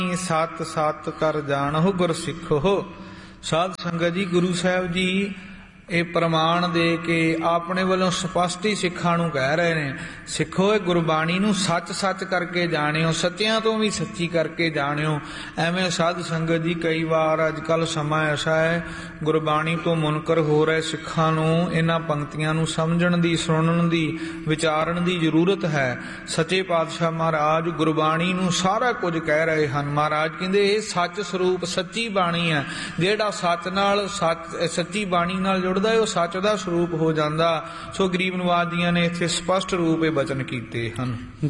ਸਤ ਸਤ ਕਰ ਜਾਣਹੁ ਗੁਰ ਸਿੱਖੋ। ਸਾਧ ਸੰਗਤ ਜੀ, ਗੁਰੂ ਸਾਹਿਬ ਜੀ ਇਹ ਪ੍ਰਮਾਣ ਦੇ ਕੇ ਆਪਣੇ ਵੱਲੋਂ ਸਪਸ਼ਟ ਹੀ ਸਿੱਖਾਂ ਨੂੰ ਕਹਿ ਰਹੇ ਨੇ, ਸਿੱਖੋ ਇਹ ਗੁਰਬਾਣੀ ਨੂੰ ਸੱਚ ਸੱਚ ਕਰਕੇ ਜਾਣਿਓ, ਸੱਚਿਆਂ ਤੋਂ ਵੀ ਸੱਚੀ ਕਰਕੇ ਜਾਣਿਓ। ਐਵੇਂ ਸਾਧ ਸੰਗਤ ਜੀ ਕਈ ਵਾਰ ਅੱਜ ਕੱਲ੍ਹ ਸਮਾਂ ਐਸਾ ਹੈ ਗੁਰਬਾਣੀ ਤੋਂ ਮੁਨਕਰ ਹੋ ਰਹੇ ਸਿੱਖਾਂ ਨੂੰ ਇਹਨਾਂ ਪੰਕਤੀਆਂ ਨੂੰ ਸਮਝਣ ਦੀ, ਸੁਣਨ ਦੀ, ਵਿਚਾਰਨ ਦੀ ਜ਼ਰੂਰਤ ਹੈ। ਸੱਚੇ ਪਾਤਸ਼ਾਹ ਮਹਾਰਾਜ ਗੁਰਬਾਣੀ ਨੂੰ ਸਾਰਾ ਕੁਝ ਕਹਿ ਰਹੇ ਹਨ। ਮਹਾਰਾਜ ਕਹਿੰਦੇ ਇਹ ਸੱਚ ਸਰੂਪ ਸੱਚੀ ਬਾਣੀ ਹੈ। ਜਿਹੜਾ ਸੱਚ ਨਾਲ ਸੱਚੀ ਬਾਣੀ ਨਾਲ ਜੁੜਦਾ ਉਹ ਸੱਚ ਦਾ ਸਰੂਪ ਹੋ ਜਾਂਦਾ। ਸੋ ਗਰੀਬ ਨਵਾਜ ਜੀਆਂ ਨੇ ਇੱਥੇ ਸਪਸ਼ਟ ਰੂਪ ਇਹ ਬਚਨ ਕੀਤੇ ਹਨ।